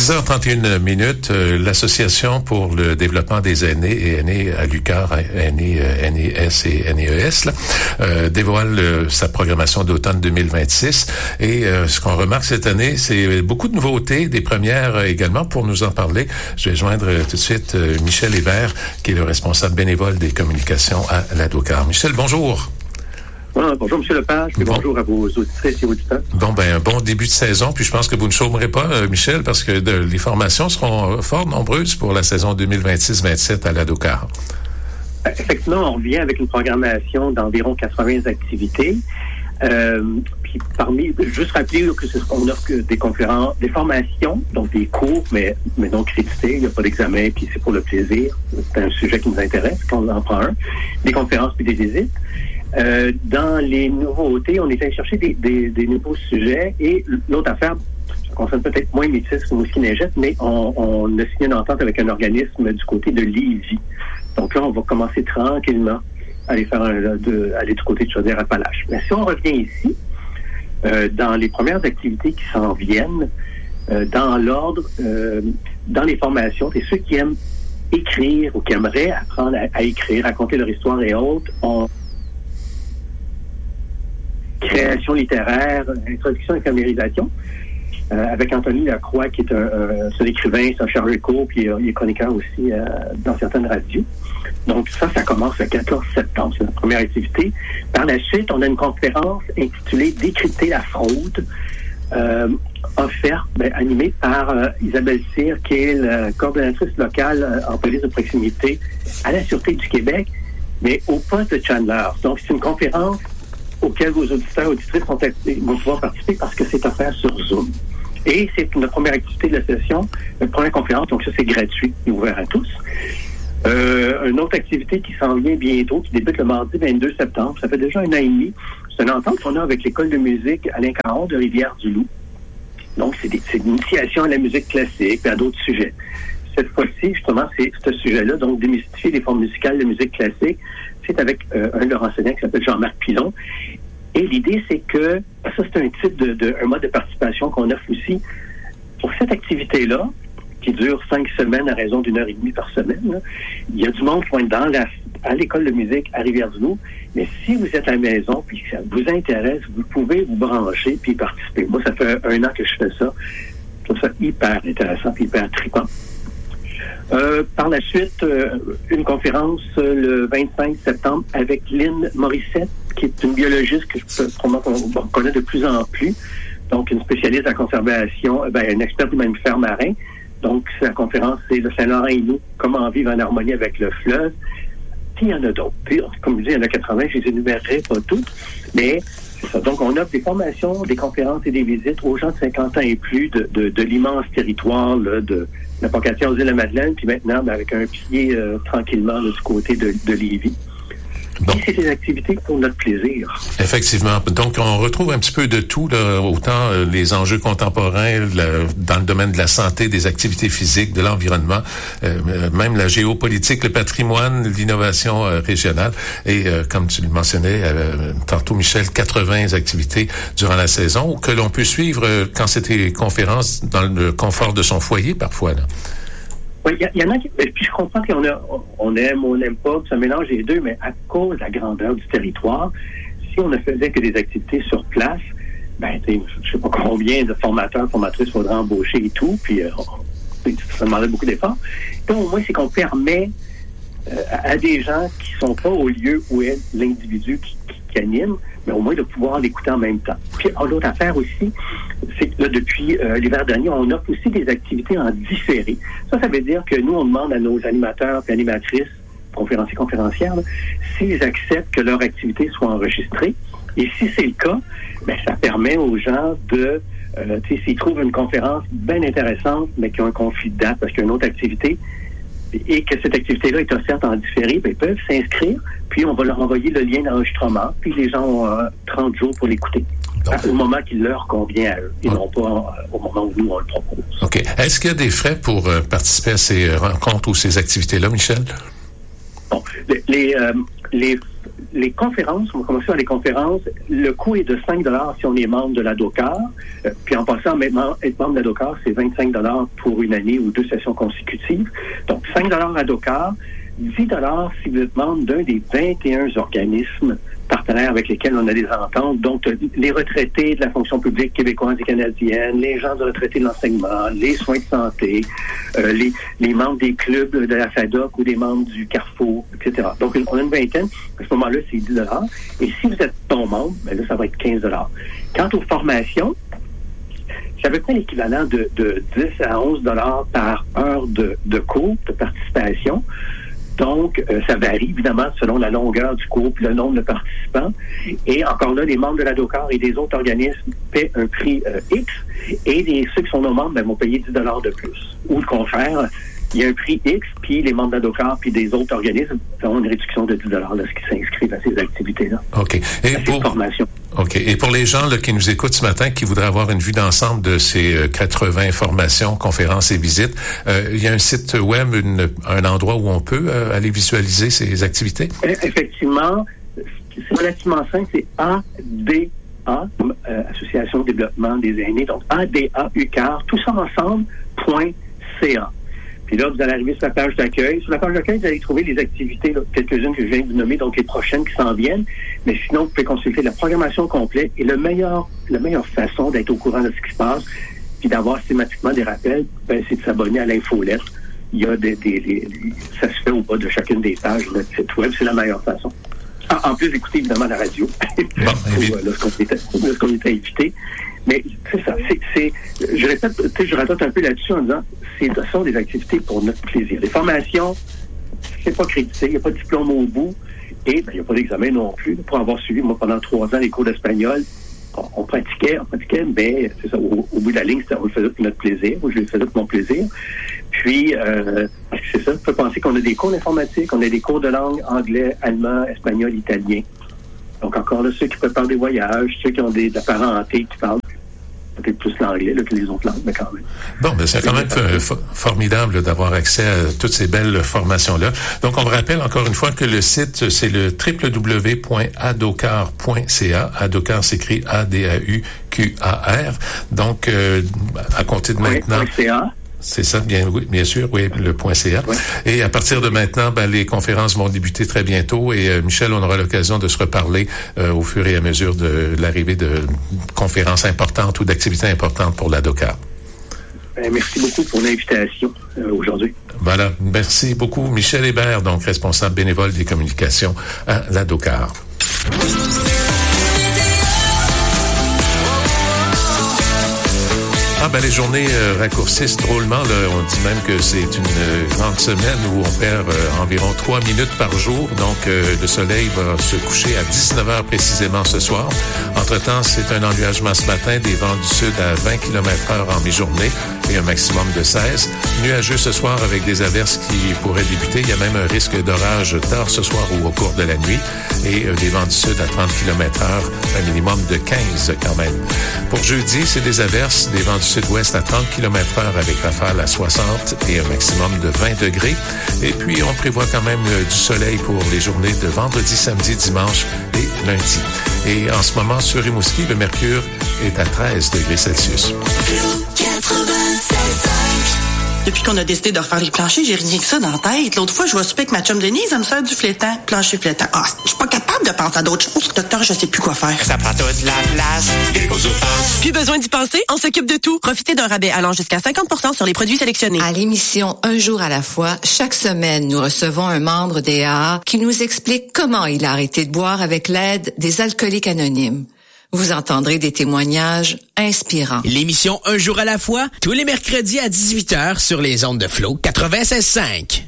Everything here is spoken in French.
10h31, l'Association pour le développement des aînés et aînés à l'UQAR, aînés, NES et NEES, dévoile sa programmation d'automne 2026. Et ce qu'on remarque cette année, c'est beaucoup de nouveautés, des premières également. Pour nous en parler, je vais joindre tout de suite Michel Hébert, qui est le responsable bénévole des communications à l'ADOCAR. Michel, bonjour. Bonjour, M. Lepage, et bonjour à vos auditrices et auditeurs. Un bon début de saison, puis je pense que vous ne chômerez pas, Michel, parce que les formations seront fort nombreuses pour la saison 2026-27 à l'ADOCAR. Effectivement, on revient avec une programmation d'environ 80 activités. Puis juste rappeler qu'on offre des conférences, des formations, donc des cours, mais non crédités, il n'y a pas d'examen, puis c'est pour le plaisir. C'est un sujet qui nous intéresse, qu'on en prend un. Des conférences puis des visites. Dans les nouveautés, on est allé chercher des nouveaux sujets, et l'autre affaire, ça concerne peut-être moins Métis que Mosquée-Neigette, mais on a signé une entente avec un organisme du côté de Lévis. Donc là, on va commencer tranquillement à aller aller du côté de Chaudière-Appalaches. Mais si on revient ici, dans les premières activités qui s'en viennent, dans l'ordre, dans les formations, c'est ceux qui aiment écrire ou qui aimeraient apprendre à écrire, raconter leur histoire et autres, création littéraire, introduction et familiarisation, avec Anthony Lacroix, qui est un écrivain, c'est un Charles Court, puis il est chroniqueur aussi dans certaines radios. Donc ça commence le 14 septembre, c'est notre première activité. Par la suite, on a une conférence intitulée « Décrypter la fraude », offerte, animée par Isabelle Cyr, qui est la coordonnatrice locale en police de proximité à la Sûreté du Québec, mais au poste de Chandler. Donc c'est une conférence auxquelles vos auditeurs et auditrices vont pouvoir participer parce que c'est offert sur Zoom. Et c'est notre première activité de la session, notre première conférence, donc ça c'est gratuit et ouvert à tous. Une autre activité qui s'en vient bientôt, qui débute le mardi 22 septembre, ça fait déjà 1 an et demi. C'est une entente qu'on a avec l'école de musique Alain Caron de Rivière-du-Loup. Donc c'est une initiation à la musique classique et à d'autres sujets. Cette fois-ci, justement, c'est ce sujet-là, donc démystifier les formes musicales de musique classique. C'est avec un de leurs enseignants qui s'appelle Jean-Marc Pilon. Et l'idée, c'est que, ça c'est un type un mode de participation qu'on offre aussi. Pour cette activité-là, qui dure 5 semaines à raison d'1h30 par semaine, là, il y a du monde qui vont être à l'école de musique à Rivière-du-Loup. Mais si vous êtes à la maison puis que ça vous intéresse, vous pouvez vous brancher puis participer. Moi, ça fait 1 an que je fais ça. Je trouve ça hyper intéressant et hyper trippant. Par la suite, une conférence le 25 septembre avec Lynn Morissette, qui est une biologiste qu'on connaît de plus en plus. Donc, une spécialiste de la conservation, une experte du mammifère marin. Donc, la conférence, c'est le Saint-Laurent et nous, comment vivre en harmonie avec le fleuve. Puis, il y en a d'autres. Puis, comme je dis, il y en a 80, je les énumérerai pas toutes. Mais, c'est ça. Donc, on offre des formations, des conférences et des visites aux gens de 50 ans et plus de l'immense territoire là, de la Pocatière aux Îles-de-la-Madeleine, puis maintenant, avec un pied tranquillement là, du côté de Lévis. Bon. Et c'est des activités pour notre plaisir. Effectivement. Donc, on retrouve un petit peu de tout, là, autant les enjeux contemporains dans le domaine de la santé, des activités physiques, de l'environnement, même la géopolitique, le patrimoine, l'innovation régionale. Et comme tu le mentionnais tantôt, Michel, 80 activités durant la saison que l'on peut suivre quand c'est des conférences dans le confort de son foyer, parfois, là. Oui, il y en a qui... Puis je comprends qu'on aime ou on n'aime pas, ça mélange les deux, mais à cause de la grandeur du territoire, si on ne faisait que des activités sur place, je sais pas combien de formateurs, formatrices faudrait embaucher et tout, puis ça demanderait beaucoup d'efforts. Donc, au moins, c'est qu'on permet à des gens qui sont pas au lieu où est l'individu qui anime, mais au moins de pouvoir l'écouter en même temps. Puis, l'autre affaire aussi, c'est que là, depuis l'hiver dernier, on offre aussi des activités en différé. Ça veut dire que nous, on demande à nos animateurs et animatrices, conférenciers, conférencières, s'ils acceptent que leur activité soit enregistrée. Et si c'est le cas, ça permet aux gens de, s'ils trouvent une conférence bien intéressante, mais qui a un conflit de date parce qu'il y a une autre activité, et que cette activité-là est offerte en différé, ils peuvent s'inscrire, puis on va leur envoyer le lien d'enregistrement, puis les gens ont 30 jours pour l'écouter. Au moment qui leur convient à eux, et non pas au moment où nous, on le propose. OK. Est-ce qu'il y a des frais pour participer à ces rencontres ou ces activités-là, Michel? Bon, les conférences, on va commencer par les conférences, le coût est de 5 $ si on est membre de la DOCAR. Puis en passant, maintenant, être membre de la DOCAR, c'est 25 $ pour une année ou 2 sessions consécutives. Donc, 5 $ à DOCAR, 10 $ si vous êtes membre d'un des 21 organismes partenaires avec lesquels on a des ententes. Donc, les retraités de la fonction publique québécoise et canadienne, les gens de retraités de l'enseignement, les soins de santé, les membres des clubs de la FADOC ou des membres du Carrefour, etc. Donc, on a une vingtaine. À ce moment-là, c'est 10 $. Et si vous êtes non membre, ben là, ça va être 15 $. Quant aux formations, c'est à peu près l'équivalent de 10 à 11 $ par heure de cours, de participation. Donc, ça varie évidemment selon la longueur du cours et le nombre de participants. Et encore là, les membres de la DOCAR et des autres organismes paient un prix X. Et ceux qui sont non membres vont payer 10 $ de plus. Ou le contraire, il y a un prix X, puis les membres de la DOCAR puis des autres organismes ont une réduction de 10 $ lorsqu'ils s'inscrivent à ces activités-là. OK. Et pour formation. OK. Et pour les gens là, qui nous écoutent ce matin, qui voudraient avoir une vue d'ensemble de ces 80 formations, conférences et visites, il y a un site web, un endroit où on peut aller visualiser ces activités? Effectivement, c'est relativement simple, c'est ADA, Association de développement des aînés, donc ADA-UQAR, tout ça ensemble.ca. Puis là, vous allez arriver sur la page d'accueil. Sur la page d'accueil, vous allez trouver les activités, là, quelques-unes que je viens de vous nommer, donc les prochaines qui s'en viennent. Mais sinon, vous pouvez consulter la programmation complète. Et la meilleure façon d'être au courant de ce qui se passe, puis d'avoir systématiquement des rappels, c'est de s'abonner à l'infolettre. Il y a ça se fait au bas de chacune des pages de notre site web. C'est la meilleure façon. En plus d'écouter, évidemment, la radio. Bon, lorsqu'on était invité. Mais c'est ça, je répète un peu là-dessus en disant, ce sont des activités pour notre plaisir. Les formations, c'est pas crédité, il n'y a pas de diplôme au bout, et il n'y a pas d'examen non plus. Pour avoir suivi, moi, pendant 3 ans, les cours d'espagnol, on pratiquait, mais c'est ça, au bout de la ligne, on le faisait pour notre plaisir, ou je le faisais pour mon plaisir. Puis, c'est ça, on peut penser qu'on a des cours d'informatique, on a des cours de langue, anglais, allemand, espagnol, italien. Donc, encore là, ceux qui préparent des voyages, ceux qui ont de la parenté, qui parlent peut-être plus l'anglais que les autres langues, mais quand même. Bon, ben c'est quand même formidable d'avoir accès à toutes ces belles formations-là. Donc, on vous rappelle encore une fois que le site, c'est le www.adocar.ca. Adocar s'écrit ADAUQAR. Donc, à compter de maintenant... C'est ça, bien sûr, oui, le .ca. Ouais. Et à partir de maintenant, les conférences vont débuter très bientôt et Michel, on aura l'occasion de se reparler au fur et à mesure de l'arrivée de conférences importantes ou d'activités importantes pour la DOCAR. Merci beaucoup pour l'invitation aujourd'hui. Voilà, merci beaucoup. Michel Hébert, donc responsable bénévole des communications à la DOCAR. Les journées raccourcissent drôlement. Là, on dit même que c'est une grande semaine où on perd environ 3 minutes par jour. Donc, le soleil va se coucher à 19h précisément ce soir. Entre-temps, c'est un ennuagement ce matin, des vents du sud à 20 km/h en mi-journée et un maximum de 16. Nuageux ce soir avec des averses qui pourraient débuter. Il y a même un risque d'orage tard ce soir ou au cours de la nuit et des vents du sud à 30 km/h, un minimum de 15 quand même. Pour jeudi, c'est des averses, des vents du sud-ouest à 30 km/h avec rafales à 60 et un maximum de 20 degrés. Et puis, on prévoit quand même du soleil pour les journées de vendredi, samedi, dimanche et lundi. Et en ce moment, sur Rimouski, le mercure est à 13 degrés Celsius. Depuis qu'on a décidé de refaire les planchers, j'ai rien que ça dans la tête. L'autre fois, je vois souper avec ma chum Denise, elle me sert du flétan, plancher flétan. Ah, je suis pas capable de penser à d'autres choses. Docteur, je sais plus quoi faire. Ça prend toute la place. Plus besoin d'y penser, on s'occupe de tout. Profitez d'un rabais allant jusqu'à 50% sur les produits sélectionnés. À l'émission Un jour à la fois, chaque semaine, nous recevons un membre des AA qui nous explique comment il a arrêté de boire avec l'aide des alcooliques anonymes. Vous entendrez des témoignages inspirants. L'émission Un jour à la fois, tous les mercredis à 18h sur les ondes de Flow 96.5.